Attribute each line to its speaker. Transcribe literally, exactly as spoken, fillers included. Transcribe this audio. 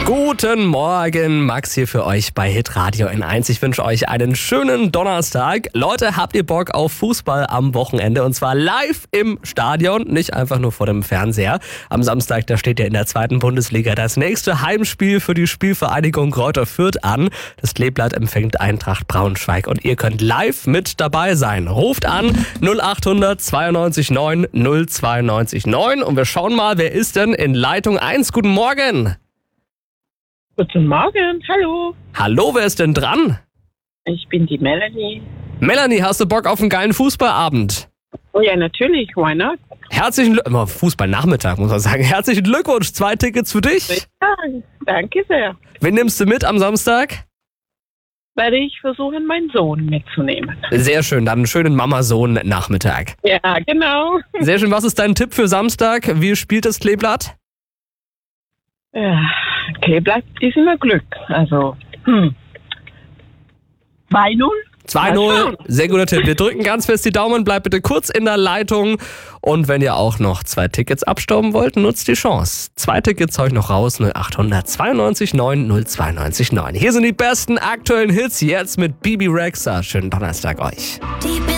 Speaker 1: Guten Morgen, Max hier für euch bei Hitradio N eins. Ich wünsche euch einen schönen Donnerstag. Leute, habt ihr Bock auf Fußball am Wochenende? Und zwar live im Stadion, nicht einfach nur vor dem Fernseher. Am Samstag, da steht ja in der zweiten Bundesliga das nächste Heimspiel für die Spielvereinigung Greuther Fürth an. Das Kleeblatt empfängt Eintracht Braunschweig und ihr könnt live mit dabei sein. Ruft an null acht hundert zweiundneunzig neun null zweiundneunzig neun und wir schauen mal, wer ist denn in Leitung eins? Guten Morgen.
Speaker 2: Guten Morgen, hallo.
Speaker 1: Hallo, wer ist denn dran?
Speaker 2: Ich bin die Melanie.
Speaker 1: Melanie, hast du Bock auf einen geilen Fußballabend?
Speaker 2: Oh ja, natürlich, why not?
Speaker 1: Herzlichen Glückwunsch, Fußballnachmittag muss man sagen. Herzlichen Glückwunsch, zwei Tickets für dich.
Speaker 2: Ja, danke sehr.
Speaker 1: Wen nimmst du mit am Samstag?
Speaker 2: Werde ich versuchen, meinen Sohn mitzunehmen.
Speaker 1: Sehr schön, dann einen schönen Mama-Sohn-Nachmittag.
Speaker 2: Ja, genau.
Speaker 1: Sehr schön, was ist dein Tipp für Samstag? Wie spielt das Kleeblatt?
Speaker 2: Ja, Kleeblatt ist immer Glück. Also, hm. zwei null?
Speaker 1: zwei null, sehr guter Tipp. Wir drücken ganz fest die Daumen, bleibt bitte kurz in der Leitung. Und wenn ihr auch noch zwei Tickets abstauben wollt, nutzt die Chance. Zwei Tickets euch noch raus, null acht hundert zweiundneunzig neun null zweiundneunzig neun. Hier sind die besten aktuellen Hits, jetzt mit Bibi Rexha. Schönen Donnerstag euch.
Speaker 3: Deep